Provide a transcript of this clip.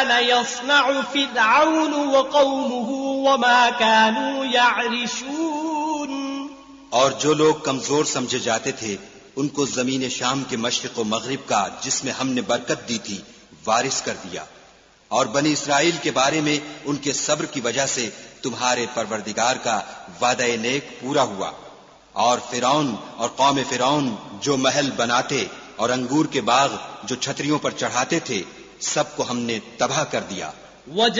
कान यस्नउ फिरऔन व कौमुहु वमा कानू यअरिशून। और जो लोग कमजोर समझे जाते थे उनको जमीन शाम के मशरिक व मगरिब का जिसमें हमने बरकत दी थी वारिस कर दिया। और बनी इसराइल के बारे में उनके सब्र की वजह से तुम्हारे परवरदिगार का वादा नेक पूरा हुआ। और फिरौन और कौम फिरौन जो महल बनाते और अंगूर के बाग जो छतरियों पर चढ़ाते थे सबको हमने तबाह कर दिया।